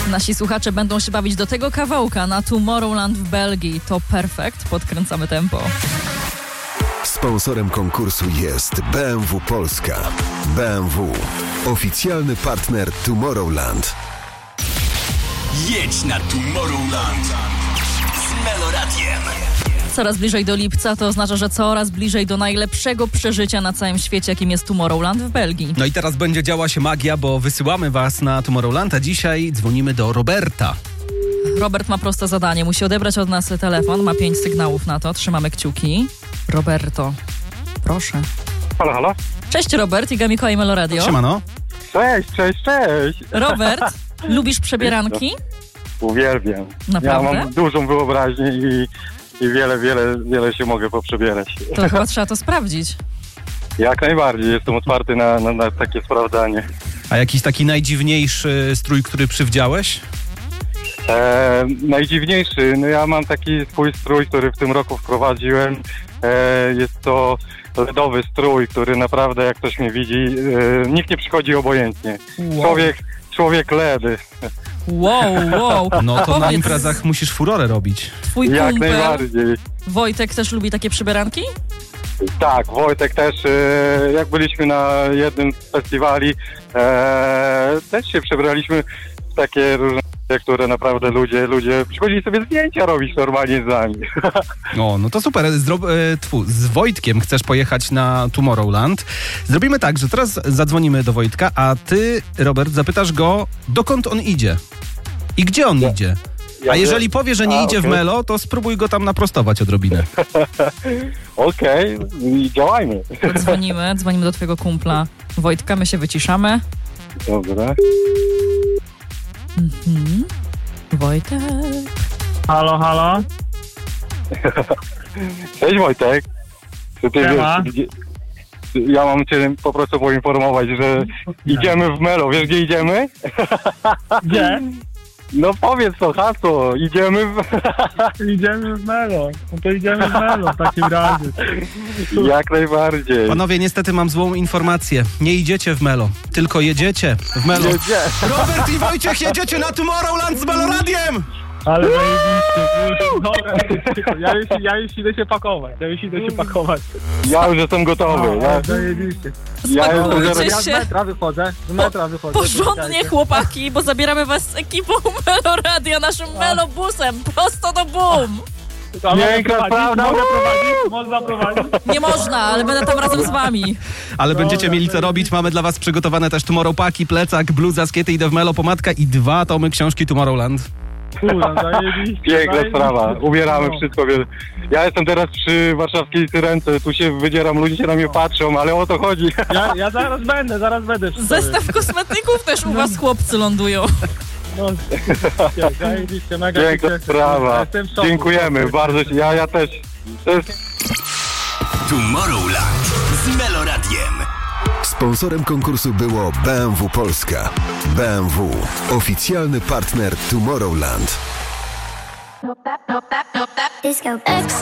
Nasi słuchacze będą się bawić do tego kawałka na Tomorrowland w Belgii. To perfekt, podkręcamy tempo. Sponsorem konkursu jest BMW Polska. BMW. Oficjalny partner Tomorrowland. Jedź na Tomorrowland z Meloradiem. Coraz bliżej do lipca to oznacza, że coraz bliżej do najlepszego przeżycia na całym świecie, jakim jest Tomorrowland w Belgii. No i teraz będzie działa się magia, bo wysyłamy was na Tomorrowland, a dzisiaj dzwonimy do Roberta. Robert ma proste zadanie. Musi odebrać od nas telefon. Ma 5 sygnałów na to. Trzymamy kciuki. Roberto, proszę. Halo, halo. Cześć Robert, Iga Mikołaj, Meloradio. Siemano. Cześć. Robert, lubisz przebieranki? Uwielbiam. Naprawdę? Ja mam dużą wyobraźnię i wiele się mogę poprzebierać. To chyba trzeba to sprawdzić. Jak najbardziej, jestem otwarty na takie sprawdzanie. A jakiś taki najdziwniejszy strój, który przywdziałeś? Najdziwniejszy, no ja mam taki swój strój, który w tym roku wprowadziłem. Jest to LEDowy strój, który naprawdę, jak ktoś mnie widzi, nikt nie przychodzi obojętnie. Wow. Człowiek LED. Wow. No to na Powiedz, imprezach musisz furorę robić. twój Jak kumpel najbardziej. Wojtek też lubi takie przebieranki? Tak, Wojtek też, jak byliśmy na jednym z festiwali, też się przebraliśmy w takie różne, które naprawdę ludzie przychodzili sobie zdjęcia robić normalnie z nami. O, no to super. Z Wojtkiem chcesz pojechać na Tomorrowland. Zrobimy tak, że teraz zadzwonimy do Wojtka, a ty, Robert, zapytasz go, dokąd on idzie i gdzie on idzie. A jeżeli powie, że nie idzie w Melo, to spróbuj go tam naprostować odrobinę. Okej, działajmy. Dzwonimy do twojego kumpla Wojtka, my się wyciszamy. Dobra. Wojtek. Halo. Cześć Wojtek. Ty Siema. wiesz, ja mam cię po prostu poinformować, że idziemy w Melo. Wiesz, gdzie idziemy? Gdzie? No powiedz to hasło. Idziemy Idziemy w Melo. No to idziemy w Melo w takim razie. Jak najbardziej. Panowie, niestety mam złą informację. Nie idziecie w Melo, tylko jedziecie w Melo. Robert i Wojciech jedziecie na Tomorrowland z Meloradiem! Ale zajebiście. Dobra, ja już idę się pakować. Ja już jestem gotowy. Zajebiście. Spakujcie Ja z się metra wychodzę. porządnie, chłopaki, bo zabieramy was z ekipą Meloradia, naszym Melobusem, prosto do BUM. Piękna prawda. Można prowadzić. Nie można, ale będę tam razem z wami. Ale będziecie mieli co robić. Mamy dla was przygotowane też Tomorrow Paki, plecak, bluza, skiety, idę w Melo, pomadka i 2 tomy książki Tomorrowland. Piękna sprawa. Ubieramy wszystko. Ja jestem teraz przy warszawskiej Syrence. Tu się wydzieram, ludzie się na mnie patrzą, ale o to chodzi. Ja zaraz będę. Zestaw kosmetyków też u was chłopcy lądują. No, zajebiście, mega. Piękna sprawa. Jestem w szoku. Dziękujemy. Bardzo. Ja też. To jest... Tomorrowland z Meloradiem. Sponsorem konkursu było BMW Polska. BMW. Oficjalny partner Tomorrowland. Disco.